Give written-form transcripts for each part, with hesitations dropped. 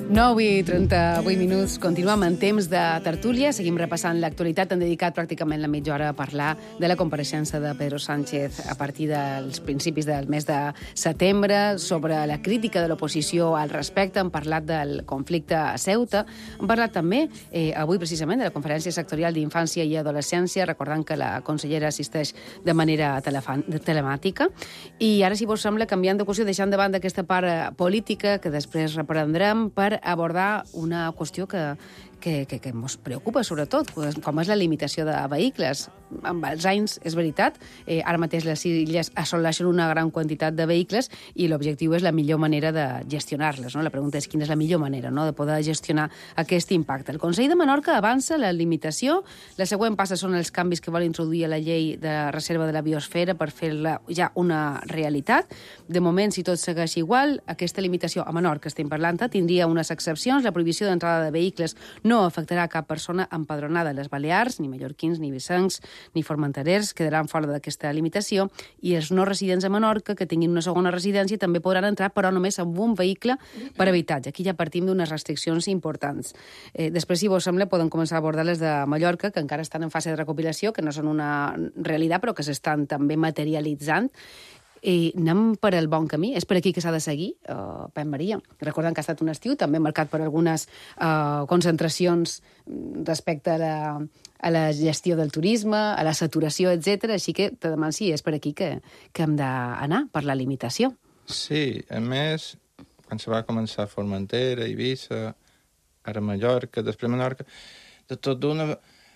9:38. Continuem en temps de tertúlia. Seguim repassant l'actualitat. Hem dedicat pràcticament la mitja hora a parlar de la compareixença de Pedro Sánchez a partir dels principis del mes de setembre, sobre la crítica de l'oposició al respecte. Hem parlat del conflicte a Ceuta. Hem parlat també, avui precisament, de la Conferència Sectorial d'Infància i Adolescència, recordant que la consellera assisteix de manera telemàtica. I ara, si vos sembla, canviant de qüestió, deixant de banda aquesta part política, que després reprendrem, per abordar una qüestió que ens preocupa, sobretot, com és la limitació de vehicles. Amb els anys, és veritat, ara mateix les illes assoleixen una gran quantitat de vehicles i l'objectiu és la millor manera de gestionar-les. No? La pregunta és quina és la millor manera, no?, de poder gestionar aquest impacte. El Consell de Menorca avança la limitació. La següent passa són els canvis que vol introduir a la llei de reserva de la biosfera per fer-la ja una realitat. De moment, si tot segueix igual, aquesta limitació a Menorca, estem parlant, tindria unes excepcions. La prohibició d'entrada de vehicles no afectarà cap persona empadronada a les Balears, ni mallorquins, ni vicencs, ni formenterers quedaran fora d'aquesta limitació, i els no residents a Menorca que tinguin una segona residència també podran entrar, però només amb un vehicle per habitatge. Aquí ja partim d'unes restriccions importants. Després, si vos sembla, podem començar a abordar les de Mallorca, que encara estan en fase de recopilació, que no són una realitat, però que s'estan també materialitzant. I anem per el bon camí. És per aquí que s'ha de seguir, Pep Maria. Recordem que ha estat un estiu també marcat per algunes concentracions respecte a la gestió del turisme, a la saturació, etc. Així que te demano si és per aquí que hem d'anar, per la limitació. Sí, a més, quan se va començar a Formentera, Eivissa, ara Mallorca, després Menorca, de tot d'una...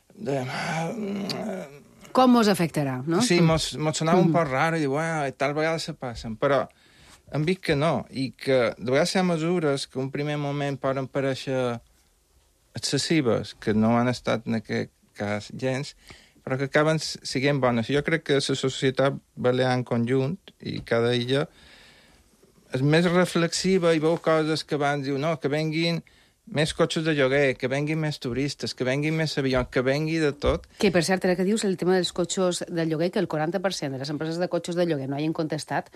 Com mos afectarà, no? Sí, mos sonava un poc raro i diu, tal vegada se passen, però hem vist que no, i que de vegades hi ha mesures que un primer moment poden parèixer excessives, que no han estat en aquest cas gens, però que acaben sent bones. Jo crec que la societat balear en conjunt, i cada illa, és més reflexiva i veu coses que abans diu, no, que venguin més cotxes de lloguer, que venguin més turistes, que venguin més avions, que vengui de tot. Que, per cert, ara que dius el tema dels cotxes de lloguer, que el 40% de les empreses de cotxes de lloguer no hagin contestat,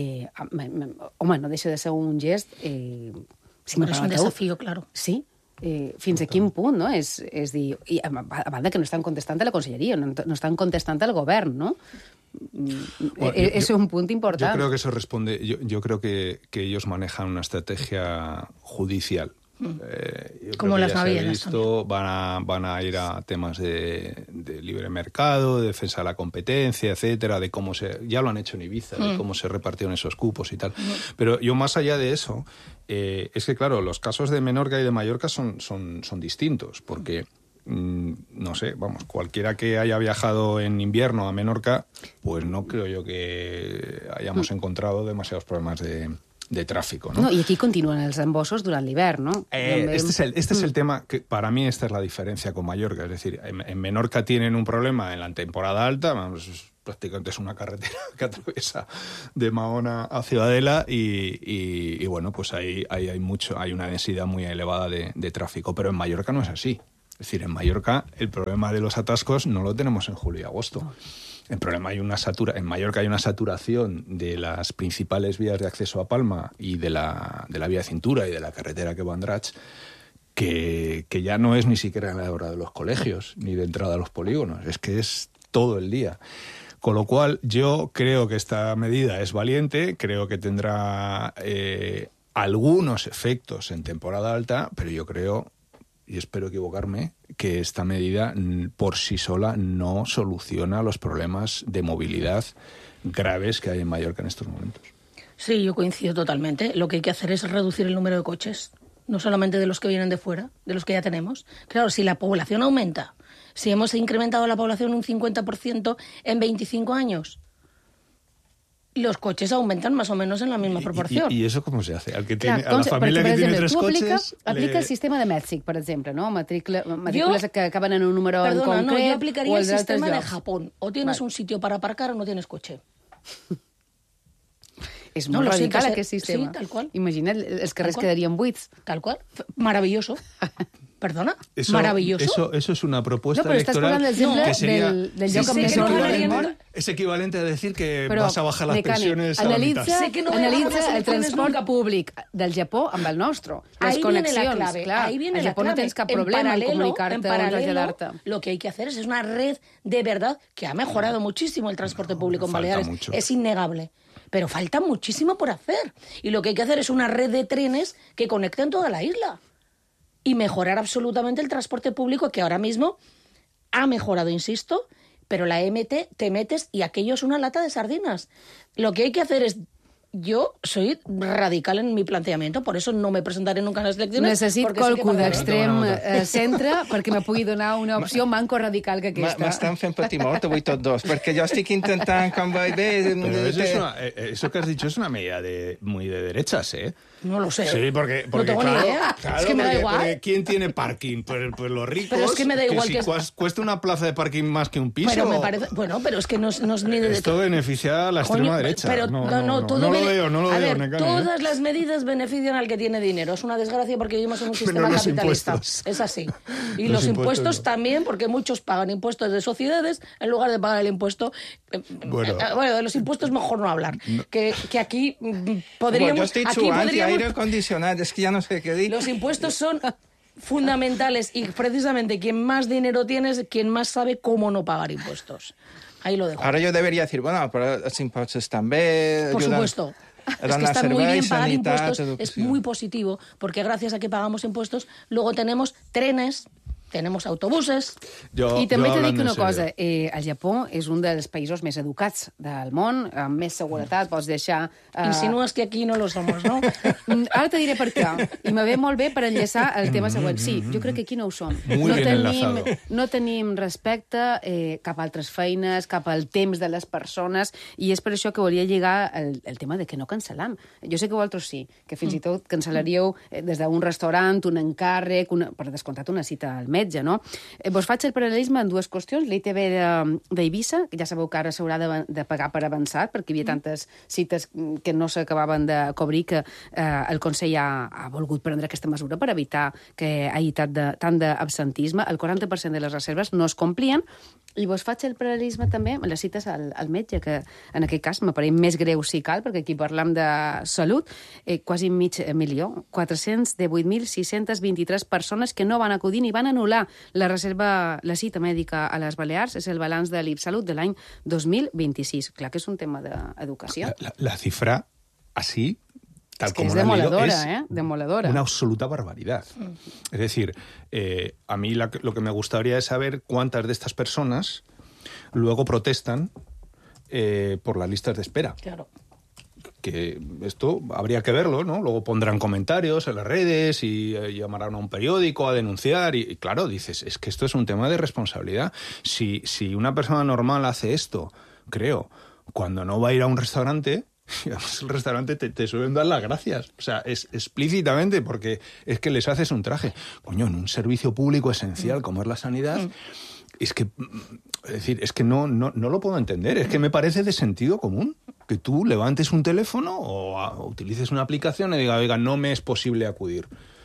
home, no deixa de ser un gest... és un desafío, claro. Sí, fins a quin punt, no? És dir, i a banda que no estan contestant a la conselleria, no estan contestant al govern, no? Bueno, es un punto importante. Yo creo que eso responde... Yo creo que ellos manejan una estrategia judicial. Como las navideñas van a ir a temas de libre mercado, de defensa de la competencia, etcétera, de cómo ya lo han hecho en Ibiza, de cómo se repartieron esos cupos y tal. Pero yo, más allá de eso, es que claro, los casos de Menorca y de Mallorca son distintos, porque no sé, vamos, cualquiera que haya viajado en invierno a Menorca, pues no creo yo que hayamos encontrado demasiados problemas de tráfico, ¿no? No, y aquí continúan los embossos durante l'hivern, ¿no? Este es el tema que para mí esta es la diferencia con Mallorca. Es decir, en Menorca tienen un problema en la temporada alta, vamos, prácticamente es una carretera que atraviesa de Mahón a Ciudadela y bueno, pues ahí hay una densidad muy elevada de tráfico, pero en Mallorca no es así. Es decir, en Mallorca el problema de los atascos no lo tenemos en julio y agosto. El problema en Mallorca hay una saturación de las principales vías de acceso a Palma y de la vía de cintura y de la carretera que va a Andratx, que ya no es ni siquiera en la hora de los colegios ni de entrada a los polígonos, es que es todo el día. Con lo cual yo creo que esta medida es valiente, creo que tendrá algunos efectos en temporada alta, pero yo creo, y espero equivocarme, que esta medida por sí sola no soluciona los problemas de movilidad graves que hay en Mallorca en estos momentos. Sí, yo coincido totalmente. Lo que hay que hacer es reducir el número de coches, no solamente de los que vienen de fuera, de los que ya tenemos. Claro, si la población aumenta, si hemos incrementado la población un 50% en 25 años, los coches aumentan más o menos en la misma proporción. ¿Y eso cómo se hace? A la familia que tiene tres coches... Aplica el sistema de Mèxic, per exemple, ¿no? Matrículas que acaban en un número en concret... No, yo aplicaría el sistema de Japón. O tienes un sitio para aparcar o no tienes coche. És molt radical, aquest sistema. Sí, tal qual. Imagina't, els carrers quedarien buits. Tal qual. Maravilloso. Perdona, Eso, maravilloso. Eso es una propuesta No, però estàs parlant electoral d'exemple que sería... del lloc sí, amb sí, més que no ordre m'agradaria del món. entrar. Es equivalente a decir que Però, vas a bajar las Mecànic, pensiones a la mitad. Sé que no voy a bajar analitza las el elecciones transport nunca. públic del Japó amb el nostre. Les Ahí viene la connexions, clave, clar. ahí viene Al la Japó clave. no tens cap En problema en paralelo, comunicar-te o traslladar-te. lo que hay que hacer es una red de verdad que ha mejorado muchísimo el transporte público en falta Baleares. mucho. Es innegable. Pero falta muchísimo por hacer. Y lo que hay que hacer es una red de trenes que conecten toda la isla. Y mejorar absolutamente el transporte público, que ahora mismo ha mejorado, insisto, pero la MT te metes y aquello es una lata de sardinas. Lo que hay que hacer es... Yo soy radical en mi planteamiento, por eso no me presentaré nunca en las elecciones. Necessit porque sé que qualcú para- d'extrem centre perquè me pugui donar una opció manco radical que aquesta. M'estan fent patir molt avui tots dos, perquè jo estic intentant, com vaig bé... Pero eso que has dicho es una medida muy de derechas, ¿eh? No lo sé. Sí, porque no tengo claro, ni idea. claro, Es que me da porque- igual. porque ¿quién tiene parking? Pues los ricos. Pero es que me da igual si que- cuesta una plaza de parking más que un piso. Pero me parece... Bueno, pero es que no es ni de... Esto beneficia a la extrema Coño, derecha. Pero todo no lo bene- veo, A ver, Necane, ¿eh? todas las medidas benefician al que tiene dinero. Es una desgracia porque vivimos en un sistema los capitalista. impuestos. Es así. Y Los los impuestos impuestos no. también, porque muchos pagan impuestos de sociedades en lugar de pagar el impuesto. Bueno. De los impuestos mejor no hablar. Que aquí podríamos... Bueno, jo estic aquí suant i podríamos- aire condicionat, és que ja no sé què dir. Los impuestos son fundamentales y precisamente quien más dinero tiene es quien más sabe cómo no pagar impuestos. Ahí lo dejo. Ara jo deberia dir, bueno, però els impostos estan bé... Por ajuden supuesto. a Es que donar está muy bien serveis, pagar sanitat, impuestos, es educació. muy positivo, porque gracias a que pagamos impuestos, luego tenemos trenes, tenemos autobuses. I també t'he hablando dit en una serio. cosa, el Japó és un dels països més educats del món, amb més seguretat, pots deixar... Insinúas que aquí no lo somos, ¿no? Ara te diré per què. I me ve molt bé per enllaçar el tema següent. Sí, jo crec que aquí no ho som. Muy bien enlazado. No tenim respecte cap a altres feines, cap al temps de les persones, i és per això que volia lligar el tema de que no cancel·lam. Jo sé que vosaltres sí, que fins i tot cancel·laríeu des d'un restaurant, un encàrrec, per descomptat una cita al metge, no? Vos faig el paral·lelisme en dues qüestions. L'ITV d'Eivissa, que ja sabeu que ara s'haurà de pagar per avançat, perquè hi havia tantes cites que no s'acabaven de cobrir que el Consell ha volgut prendre aquesta mesura per evitar que hi hagi tant d'absentisme. El 40% de les reserves no es complien. I vos faig el paral·lelisme també amb les cites al metge, que en aquest cas m'apareix més greu si cal, perquè aquí parlam de salut, quasi 500.000, 418.623 persones que no van acudir ni van anul·lar la cita mèdica a les Balears. És el balanç de l'IPSalut de l'any 2026. Clar que és un tema d'educació. La cifra así, tal Es que como es la he leído, demoledora, demoledora. una absoluta barbaridad. Es decir, a mí lo que me gustaría es saber cuántas de estas personas luego protestan por las listas de espera. Claro. Que esto habría que verlo, ¿no? Luego pondrán comentarios en las redes y llamarán a un periódico a denunciar y claro, dices, es que esto es un tema de responsabilidad. Si una persona normal hace esto, creo, cuando no va a ir a un restaurante, y además el restaurante te suelen dar las gracias, o sea, es explícitamente, porque es que les haces un traje. Coño, en un servicio público esencial como es la sanidad, es que, es decir, es que no lo puedo entender, es que me parece de sentido común que tú levantes un teléfono o utilices una aplicación y digas, oiga, no me es posible acudir.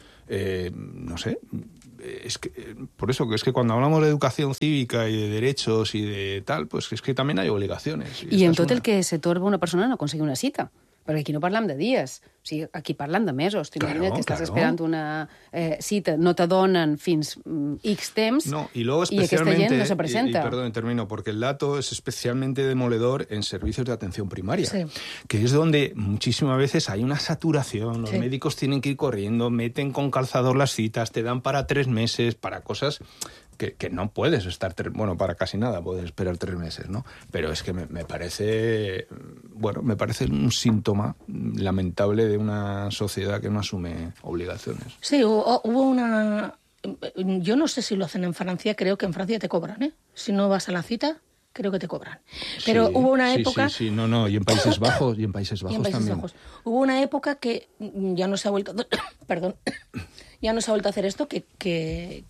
No sé, es que por eso que es que cuando hablamos de educación cívica y de derechos y de tal, pues es que también hay obligaciones. I en esta es tot una. el que s'atorga una persona no aconseguir una cita. Perquè aquí no parlam de dies, o sigui, aquí parlen de mesos. T'imagines Claro, que estàs claro. esperant una cita, no te donen fins X temps, No, y luego i aquesta especialmente, gent no se presenta. y perdón, termino, porque el dato es especialmente demoledor en servicios de atención primaria, Sí. que es donde muchísimas veces hay una saturación, los Sí. médicos tienen que ir corriendo, meten con calzador las citas, te dan para 3 meses, para cosas que no puedes estar, bueno, para casi nada puedes esperar 3 meses, ¿no? Pero es que me parece, bueno, me parece un síntoma lamentable de una sociedad que no asume obligaciones. Sí, hubo una... Yo no sé si lo hacen en Francia, creo que en Francia te cobran, ¿eh? Si no vas a la cita, creo que te cobran. Pero Sí, hubo una sí, época... Sí, no, y en Países Bajos, y en Países y Bajos en Países también. Bajos. Hubo una época que ya no se ha vuelto... Perdón. ya no se ha vuelto a hacer esto, que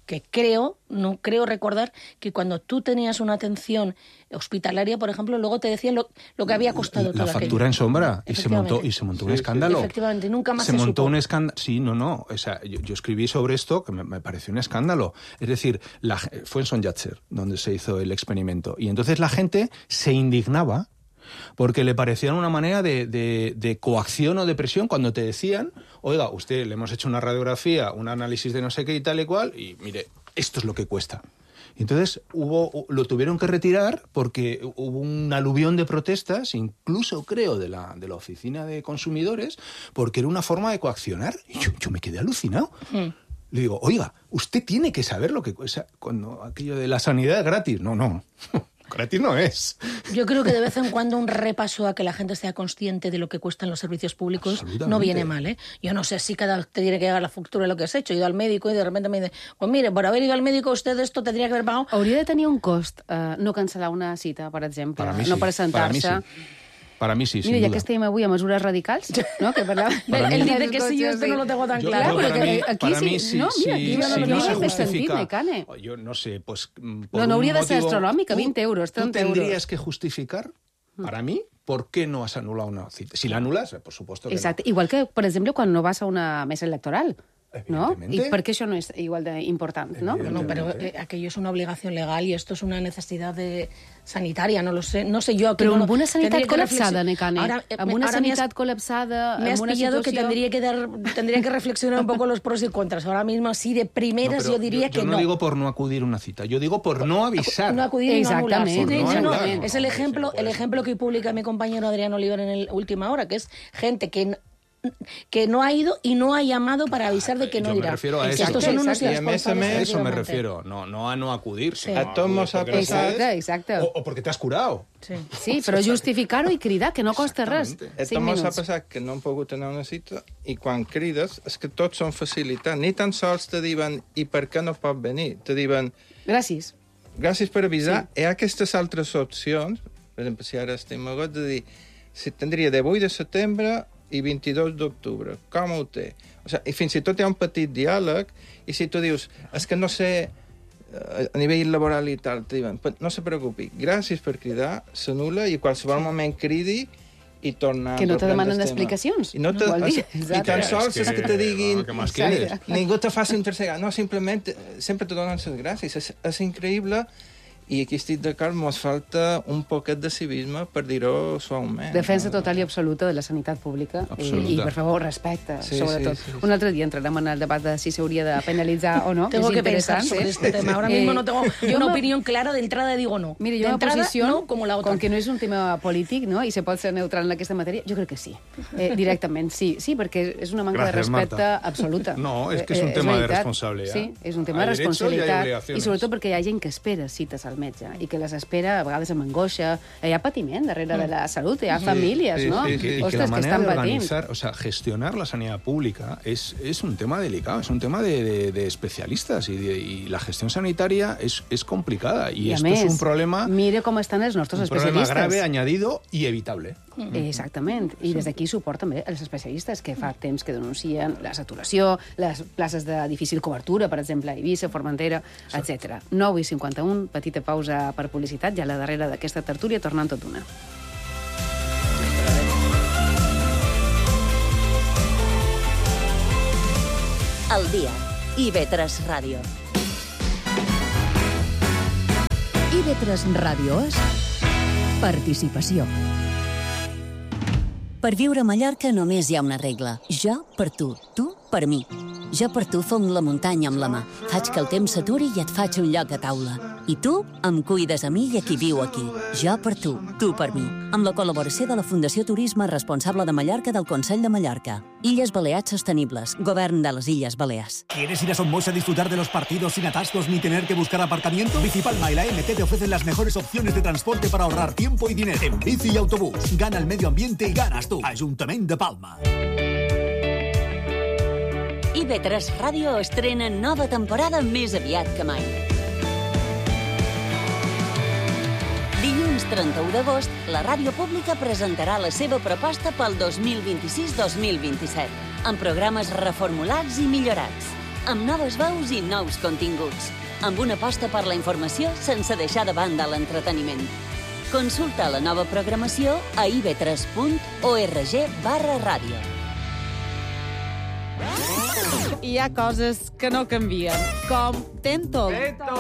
no creo recordar que cuando tú tenías una atención hospitalaria, por ejemplo, luego te decían lo que había costado todo la factura aquello. en sombra, y se montó un escándalo. Efectivamente, nunca más se montó supo. un escándalo. Sí, no. O sea, yo escribí sobre esto que me pareció un escándalo. Es decir, fue en Son Yatzer donde se hizo el experimento. Y entonces la gente se indignaba porque le parecía una manera de coacción o de presión cuando te decían, oiga, usted le hemos hecho una radiografía, un análisis de no sé qué y tal y cual, y mire, esto es lo que cuesta. Entonces lo tuvieron que retirar porque hubo un aluvión de protestas, incluso creo de la oficina de consumidores, porque era una forma de coaccionar. Y yo me quedé alucinado. Le digo, oiga, usted tiene que saber lo que cuesta cuando aquello de la sanidad es gratis. No. Gratis no es. Yo creo que de vez en cuando un repaso a que la gente sea consciente de lo que cuestan los servicios públicos no viene mal, ¿eh? Yo no sé si cada vez te tiene que llegar la factura de lo que has hecho. He ido al médico y de repente me dice, pues mire, por haber ido al médico usted esto tendría que haber pagado. Hauria de tenir un cost no cancel·lar una cita, per exemple, no presentar-se. Para mí sí, Mira, sin ja duda. que estem avui a mesures radicals, ¿no? Que Él dice que sí, yo esto no lo tengo tan claro. Aquí sí, no, mira, aquí no se més sentit, justifica. Mecane. Yo no sé, pues... No hauria de ser astronòmica, 20 euros, 30 euros. ¿Tú tendrías que justificar, para mí, por qué no has anulado una cita? Si la anulas, por supuesto que Exacte. Igual que, per exemple, quan no vas a una mesa electoral. ¿No? Evidentemente. ¿Y por qué eso no es igual de importante? ¿no? No, pero aquello es una obligación legal y esto es una necesidad sanitaria, no lo sé. No sé yo... Aquí Però no, amb una sanitat tendría que col·lapsada, Necane. Amb una sanitat col·lapsada... Me has amb una pillado situació... que tendría que reflexionar un poco los pros y contras. Ahora mismo, así de primeras, yo diría que no. Yo no digo por no acudir a una cita, yo digo por no avisar. No acudir y no anular. Sí, Exactamente. de hecho, no. Exactamente. Es el ejemplo que publica mi compañero Adrián Oliver en el Última Hora, que es gente que no ha ido y no ha llamado para avisar de que no Yo irá. me refiero a eso. Estos son unos Exacte. I a més a més- A eso me efectivamente. refiero, no a no acudir. Sí. sino A todos nos ha porque no pasado. puedes, Exacte. O porque te has curado. Sí. Sí, però justificar-ho i cridar, que no costa res. Exactamente. 5 També s'ha minuts. passat que no han pogut anar a una cita i quan crides és que tots són facilitats. Ni tan sols te diuen i per què no pot venir. Te diuen Gràcies. gràcies per avisar. Hi ha aquestes altres opcions. Per exemple, si ara estem a de dir si tindria de 8 de setembre i 22 d'octubre. Com ho té? O sigui, i fins i tot hi ha un petit diàleg i si tu dius, és que no sé a nivell laboral i tal, te diuen, no se preocupi, gràcies per cridar, s'anul·la i qualsevol moment cridi i torna Que no te a reprendre demanen el tema. explicacions. I no te, Vol dir, I tan exacte. sols és que te diguin ¿Qué más quieres? ningú te faci un tercer gat. No, simplement sempre te donen les gràcies. És increïble i aquí estic d'acord, ens falta un poquet de civisme per dir-ho suaument. Defensa total i absoluta de la sanitat pública i, per favor, respecte, Sí, sobretot. sí. Un altre dia entrarem en el debat de si s'hauria de penalitzar o no. Tengo és que pensar interessant, sobre sí. este tema. Ahora mismo no tengo yo una me- opinión clara. De entrada digo no. Mira, de jo me entrada, posiciono, no como la otra. com que no és un tema polític, no?, i se pot ser neutral en aquesta matèria, jo crec que sí. Directament, sí, perquè és una manca Gracias, de respecte Marta. absoluta. No, és que és un tema de veritat. responsabilitat. Sí, és un tema Hay de derechos y hay responsabilitat. obligaciones. I sobretot perquè hi ha gent que espera cites al metge i que les espera a vegades amb angoixa. Hi ha patiment darrere de la salut, hi ha famílies, sí, no? sí, sí. Y que Ostres, la que manera estan de patint. organizar, o sea, gestionar la sanidad pública es un tema delicado, es un tema de especialistas y la gestión sanitaria es complicada y I a esto més, es un problema mira com estan els nostres grave, especialistes. añadido y evitable. Exactament. I des d'aquí suport també els especialistes que fa temps que denuncien la saturació, les places de difícil cobertura, per exemple, a Eivissa, Formentera, etc. 9:51, petita pausa per publicitat, ja a la darrere d'aquesta tertúlia, tornant tot d'una. Al dia. IB3 Ràdio. IB3 Ràdio és participació. Per viure a Mallorca només hi ha una regla. Jo per tu per mi. Jo per tu fong la muntanya amb la mà. Faig que el temps s'aturi i et faig un lloc a taula. I tu em cuides a mi i a qui viu aquí. Jo per tu per mi. Amb la col·laboració de la Fundació Turisme Responsable de Mallorca del Consell de Mallorca. Illes Balears Sostenibles. Govern de les Illes Balears. ¿Quieres ir a Somos a disfrutar de los partidos sin atascos ni tener que buscar aparcamiento? Bicipalma y la MT te ofrecen las mejores opciones de transporte para ahorrar tiempo y dinero. En bici y autobús. Gana el medio ambiente y ganas tú. Ayuntamiento de Palma. IB3 Ràdio estrena nova temporada més aviat que mai. Dilluns 31 d'agost, la ràdio pública presentarà la seva proposta pel 2026-2027, amb programes reformulats i millorats. amb noves veus i nous continguts, amb una aposta per la informació sense deixar de banda l'entreteniment. Consulta la nova programació a ib3.org/ràdio. Hi ha coses que no canvien, com Tentol.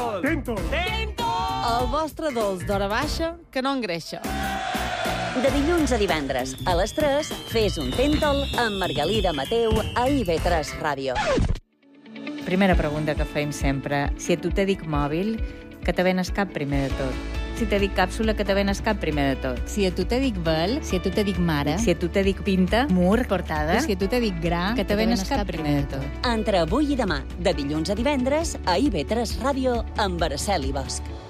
El vostre dolç d'hora baixa que no engreixa. De dilluns a divendres, a les 3, fes un Tentol amb Margalida Mateu a IB3 Ràdio. Primera pregunta que fem sempre. Si a tu te dic mòbil, que te venes cap primer de tot? Si te dic càpsula, que te venes cap primer de tot? Si a tu te dic vel, si a tu te dic mare, si a tu te dic pinta, mur, portada, si a tu te dic gra, que te venes cap primer de tot? Entre avui i demà, de dilluns a divendres, a IB3 Ràdio amb Araceli Bosch.